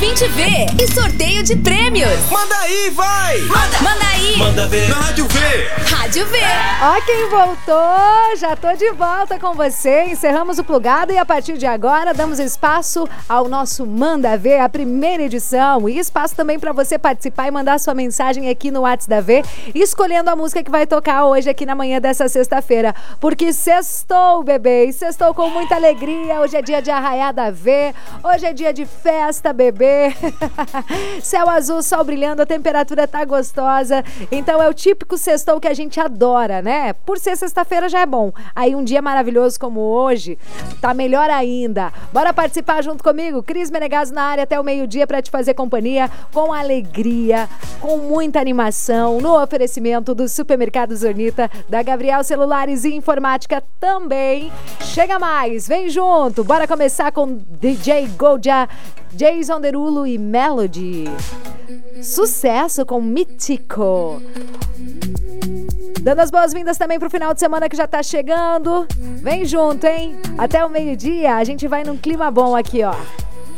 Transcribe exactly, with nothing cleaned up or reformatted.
gente vê e sorteio de prêmios. Manda aí, vai! Manda, Manda aí! Manda ver! Na Rádio V! Rádio V! Ó quem voltou! Já tô de volta com você. Encerramos o Plugado e a partir de agora damos espaço ao nosso Manda Ver, a primeira edição. E espaço também para você participar e mandar sua mensagem aqui no WhatsApp da V, escolhendo a música que vai tocar hoje aqui na manhã dessa sexta-feira. Porque sextou, bebê! E sextou com muita alegria. Hoje é dia de Arraiá da V. Hoje é dia de festa, bebê. Céu azul, sol brilhando, a temperatura tá gostosa. Então é o típico sextou que a gente adora, né? Por ser sexta-feira já é bom. Aí um dia maravilhoso como hoje, tá melhor ainda. Bora participar junto comigo? Cris Menegaso na área até o meio-dia pra te fazer companhia com alegria, com muita animação, no oferecimento do Supermercado Zornita, da Gabriel Celulares e Informática também. Chega mais, vem junto. Bora começar com D J Goldia, Jason Derulo e Melody. Sucesso com Mítico. Dando as boas-vindas também pro final de semana que já tá chegando. Vem junto, hein? Até o meio-dia a gente vai num clima bom aqui, ó.